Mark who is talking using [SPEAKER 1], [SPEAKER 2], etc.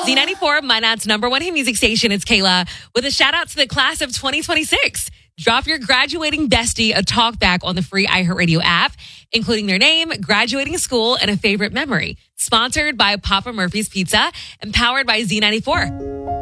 [SPEAKER 1] Z94, Minot's number one hit music station. It's Kayla with a shout out to the class of 2026. Drop your graduating bestie a talk back on the free iHeartRadio app, including their name, graduating school, and a favorite memory. Sponsored by Papa Murphy's Pizza and powered by Z94.